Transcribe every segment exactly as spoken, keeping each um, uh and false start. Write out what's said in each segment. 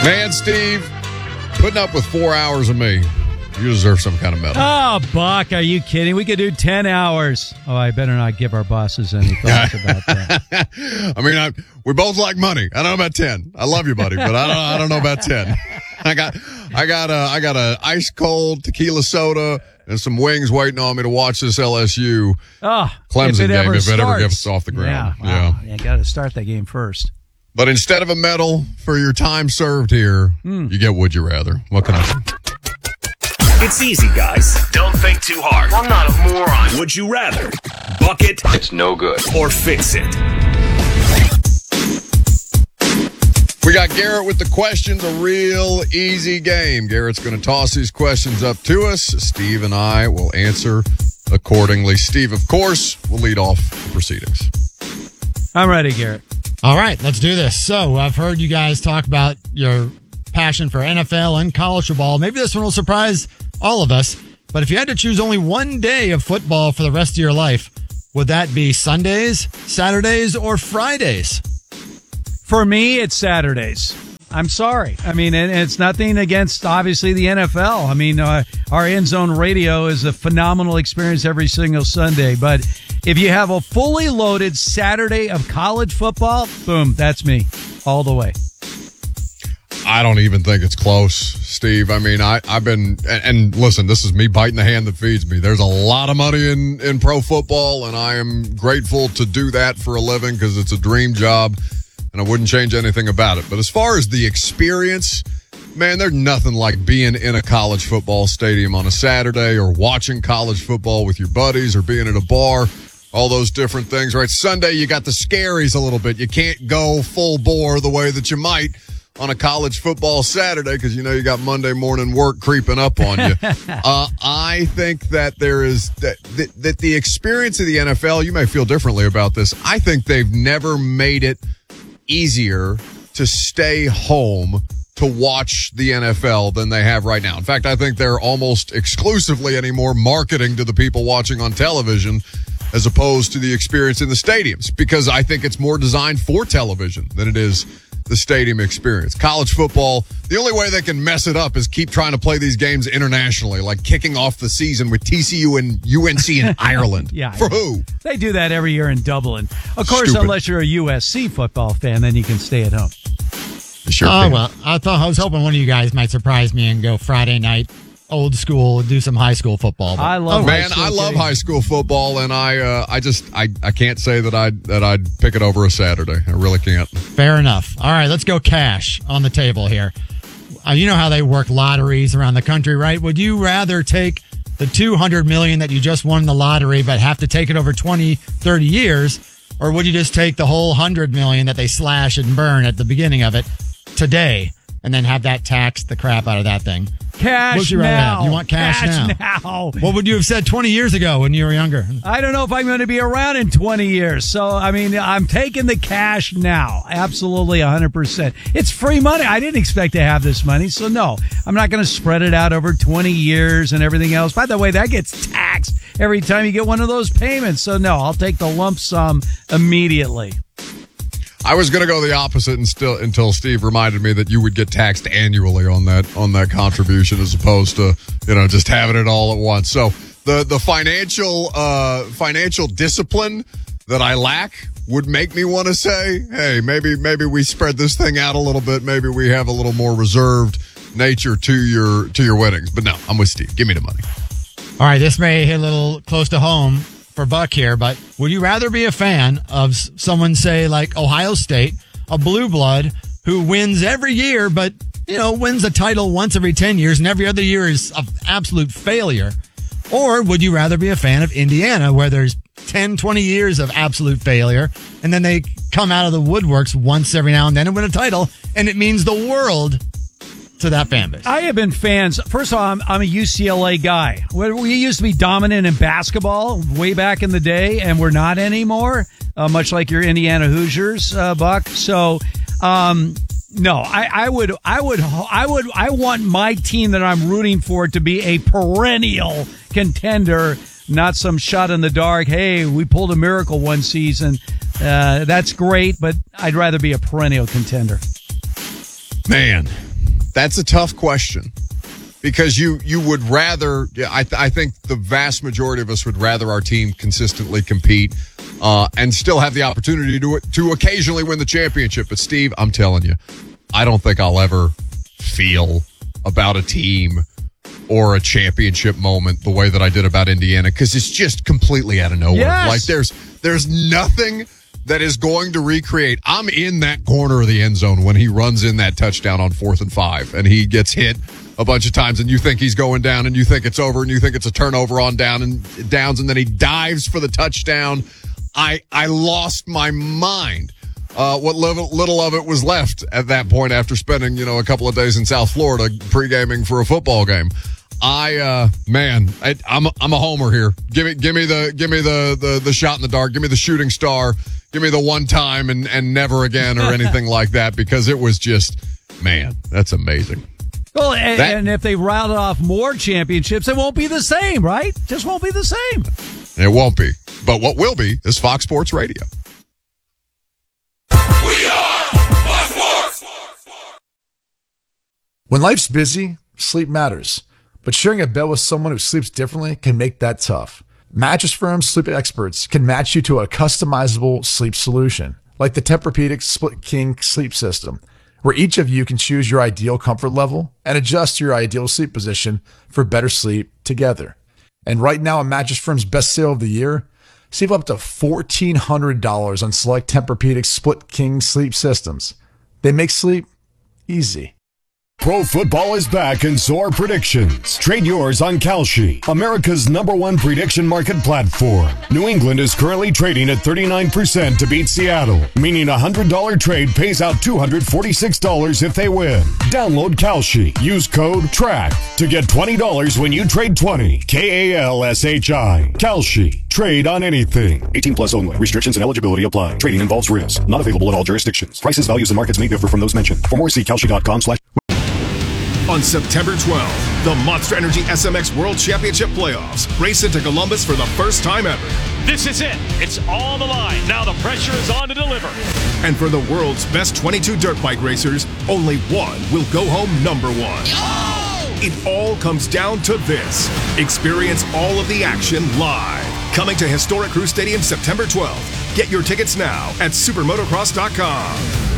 Man, Steve, putting up with four hours of me, you deserve some kind of medal. Oh, Buck, are you kidding? We could do ten hours. Oh, I better not give our bosses any thoughts about that. I mean, I, we both like money. I don't know about ten. I love you, buddy, but I don't. I don't know about ten. I got, I got a, I got a ice cold tequila soda and some wings waiting on me to watch this L S U oh, Clemson if game if it starts. ever gets off the ground. Yeah, wow. yeah. You got to start that game first. But instead of a medal for your time served here, mm. you get Would You Rather. What can I say? It's easy, guys. Don't think too hard. I'm not a moron. Would you rather buck it? It's no good. Or fix it? We got Garrett with the questions, a real easy game. Garrett's going to toss these questions up to us. Steve and I will answer accordingly. Steve, of course, will lead off the proceedings. I'm ready, Garrett. All right, let's do this. So I've heard you guys talk about your passion for N F L and college football. Maybe this one will surprise all of us. But if you had to choose only one day of football for the rest of your life, would that be Sundays, Saturdays, or Fridays? For me, it's Saturdays. I'm sorry. I mean, and it's nothing against, obviously, the N F L. I mean, uh, our End Zone Radio is a phenomenal experience every single Sunday. But if you have a fully loaded Saturday of college football, boom, that's me all the way. I don't even think it's close, Steve. I mean, I, I've been, and, and listen, this is me biting the hand that feeds me. There's a lot of money in, in pro football, and I am grateful to do that for a living because it's a dream job, and I wouldn't change anything about it. But as far as the experience, man, there's nothing like being in a college football stadium on a Saturday or watching college football with your buddies or being at a bar, all those different things, right? Sunday, you got the scaries a little bit. You can't go full bore the way that you might on a college football Saturday because you know you got Monday morning work creeping up on you. uh, I think that there is that, that that the experience of the N F L, you may feel differently about this. I think they've never made it easier to stay home to watch the N F L than they have right now. In fact, I think they're almost exclusively anymore marketing to the people watching on television as opposed to the experience in the stadiums because I think it's more designed for television than it is the stadium experience. College football, the only way they can mess it up is keep trying to play these games internationally, like kicking off the season with T C U and U N C in Ireland. Yeah, For who? They do that every year in Dublin. Of course, Stupid. Unless you're a U S C football fan, then you can stay at home. Sure oh, can. well, I thought I was hoping one of you guys might surprise me and go Friday night, old school, do some high school football. But, I love oh, man, high I school love games. high school football, and I, uh, I just, I, I can't say that I, that I'd pick it over a Saturday. I really can't. Fair enough. All right, let's go cash on the table here. Uh, you know how they work lotteries around the country, right? Would you rather take the two hundred million dollars that you just won in the lottery, but have to take it over twenty, thirty years, or would you just take the whole one hundred million dollars that they slash and burn at the beginning of it today, and then have that tax the crap out of that thing? Cash What'd you rather now. have? You want cash, cash now. now. What would you have said twenty years ago when you were younger? I don't know if I'm going to be around in twenty years. So, I mean, I'm taking the cash now. Absolutely one hundred percent. It's free money. I didn't expect to have this money. So, no, I'm not going to spread it out over twenty years and everything else. By the way, that gets taxed every time you get one of those payments. So, no, I'll take the lump sum immediately. I was going to go the opposite and still, until Steve reminded me that you would get taxed annually on that on that contribution as opposed to, you know, just having it all at once. So the the financial uh, financial discipline that I lack would make me want to say, hey, maybe maybe we spread this thing out a little bit. Maybe we have a little more reserved nature to your to your weddings. But no, I'm with Steve. Give me the money. All right, this may hit a little close to home for Buck here, but would you rather be a fan of s- someone, say, like Ohio State, a blue blood who wins every year, but, you know, wins a title once every ten years and every other year is an absolute failure? Or would you rather be a fan of Indiana, where there's ten, twenty years of absolute failure, and then they come out of the woodworks once every now and then and win a title, and it means the world to that fan base? I have been fans. First of all, I'm, I'm a U C L A guy. We we used to be dominant in basketball way back in the day, and we're not anymore, uh, much like your Indiana Hoosiers, uh, Buck. So, um, no, I, I would, I would, I would, I want my team that I'm rooting for to be a perennial contender, not some shot in the dark. Hey, we pulled a miracle one season. Uh, that's great, but I'd rather be a perennial contender. Man, That's a tough question because you, you would rather, yeah, I, th- I think the vast majority of us would rather our team consistently compete uh, and still have the opportunity to, to occasionally win the championship. But Steve, I'm telling you, I don't think I'll ever feel about a team or a championship moment the way that I did about Indiana because it's just completely out of nowhere. Yes. Like there's, there's nothing that is going to recreate. I'm in that corner of the end zone when he runs in that touchdown on fourth and five and he gets hit a bunch of times and you think he's going down and you think it's over and you think it's a turnover on down and downs and then he dives for the touchdown. I, I lost my mind. Uh, what little, little of it was left at that point after spending, you know, a couple of days in South Florida pre-gaming for a football game. I, uh, man, I, I'm, a, I'm a homer here. Give me, give me the, give me the, the, the shot in the dark. Give me the shooting star. Give me the one time and, and never again or anything like that because it was just, man, that's amazing. Well, and, that, and if they round off more championships, it won't be the same, right? Just won't be the same. It won't be. But what will be is Fox Sports Radio. We are Fox Sports. When life's busy, sleep matters. But sharing a bed with someone who sleeps differently can make that tough. Mattress Firm's sleep experts can match you to a customizable sleep solution, like the Tempur-Pedic Split King sleep system, where each of you can choose your ideal comfort level and adjust your ideal sleep position for better sleep together. And right now, a Mattress Firm's best sale of the year, save up to fourteen hundred dollars on select Tempur-Pedic Split King sleep systems. They make sleep easy. Pro football is back and so are predictions. Trade yours on Kalshi, America's number one prediction market platform. New England is currently trading at thirty-nine percent to beat Seattle, meaning a one hundred dollars trade pays out two hundred forty-six dollars if they win. Download Kalshi. Use code TRACK to get twenty dollars when you trade twenty. K A L S H I. Kalshi. Trade on anything. eighteen plus only. Restrictions and eligibility apply. Trading involves risk. Not available in all jurisdictions. Prices, values, and markets may differ from those mentioned. For more, see kalshi dot com slash On September twelfth, the Monster Energy S M X World Championship Playoffs race into Columbus for the first time ever. This is it. It's on the line. Now the pressure is on to deliver. And for the world's best twenty-two dirt bike racers, only one will go home number one. Oh! It all comes down to this. Experience all of the action live. Coming to historic Crew Stadium September twelfth. Get your tickets now at supermotocross dot com.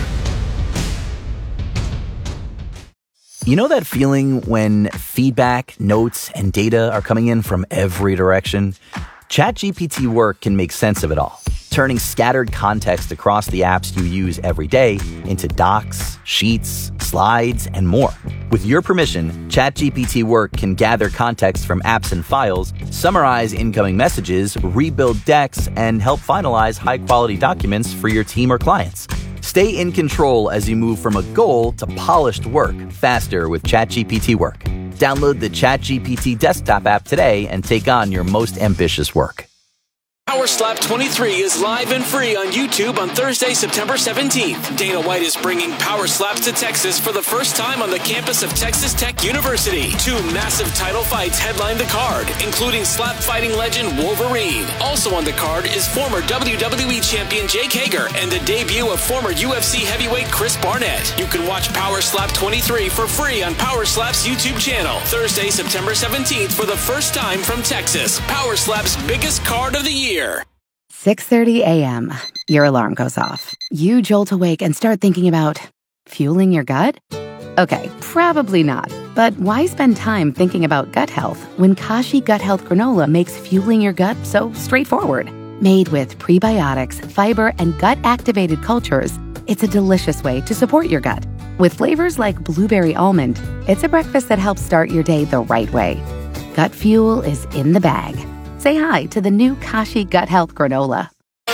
You know that feeling when feedback, notes, and data are coming in from every direction? ChatGPT Work can make sense of it all, turning scattered context across the apps you use every day into docs, sheets, slides, and more. With your permission, ChatGPT Work can gather context from apps and files, summarize incoming messages, rebuild decks, and help finalize high-quality documents for your team or clients. Stay in control as you move from a goal to polished work faster with ChatGPT Work. Download the ChatGPT desktop app today and take on your most ambitious work. Power Slap twenty-three is live and free on YouTube on Thursday, September seventeenth. Dana White is bringing Power Slaps to Texas for the first time on the campus of Texas Tech University. Two massive title fights headline the card, including slap fighting legend Wolverine. Also on the card is former W W E champion Jake Hager and the debut of former U F C heavyweight Chris Barnett. You can watch Power Slap twenty-three for free on Power Slap's YouTube channel. Thursday, September seventeenth for the first time from Texas. Power Slap's biggest card of the year. six thirty a.m. Your alarm goes off. You jolt awake and start thinking about fueling your gut? Okay, probably not. But why spend time thinking about gut health when Kashi Gut Health Granola makes fueling your gut so straightforward? Made with prebiotics, fiber, and gut-activated cultures, it's a delicious way to support your gut. With flavors like blueberry almond, it's a breakfast that helps start your day the right way. Gut fuel is in the bag. Say hi to the new Kashi Gut Health Granola.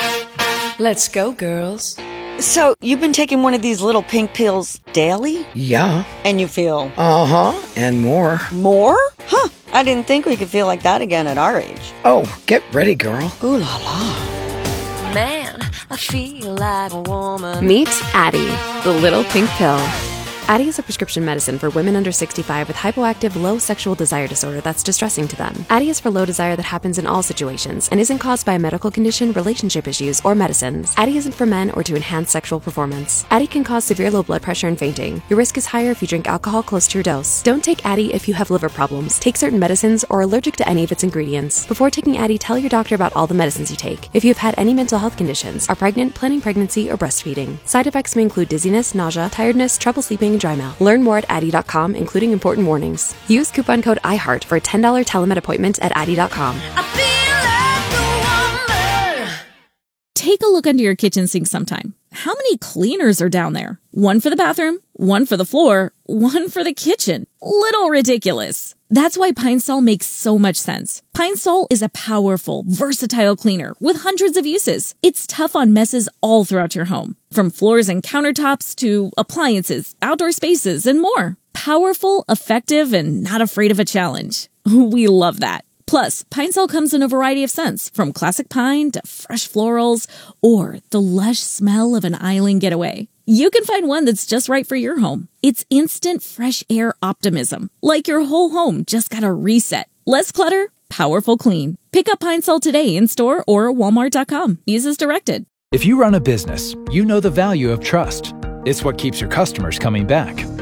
Let's go, girls. So, you've been taking one of these little pink pills daily? Yeah. And you feel? Uh-huh, and more. More? Huh, I didn't think we could feel like that again at our age. Oh, get ready, girl. Ooh la la. Man, I feel like a woman. Meet Addie, the little pink pill. Addyi is a prescription medicine for women under sixty-five with hypoactive low sexual desire disorder that's distressing to them. Addyi is for low desire that happens in all situations and isn't caused by a medical condition, relationship issues, or medicines. Addyi isn't for men or to enhance sexual performance. Addyi can cause severe low blood pressure and fainting. Your risk is higher if you drink alcohol close to your dose. Don't take Addyi if you have liver problems, take certain medicines, or are allergic to any of its ingredients. Before taking Addyi, tell your doctor about all the medicines you take. If you have had any mental health conditions, are pregnant, planning pregnancy, or breastfeeding. Side effects may include dizziness, nausea, tiredness, trouble sleeping, and dry mouth. Learn more at addyi dot com, including important warnings. Use coupon code iHeart for a ten dollars telemed appointment at addyi dot com. Take a look under your kitchen sink sometime. How many cleaners are down there? One for the bathroom, one for the floor, one for the kitchen. Little ridiculous. That's why Pine Sol makes so much sense. Pine Sol is a powerful, versatile cleaner with hundreds of uses. It's tough on messes all throughout your home, from floors and countertops to appliances, outdoor spaces, and more. Powerful, effective, and not afraid of a challenge. We love that. Plus, Pine Sol comes in a variety of scents, from classic pine to fresh florals or the lush smell of an island getaway. You can find one that's just right for your home. It's instant fresh air optimism, like your whole home just got a reset. Less clutter, powerful clean. Pick up Pine Sol today in store or walmart dot com. Use as directed. If you run a business, you know the value of trust. It's what keeps your customers coming back.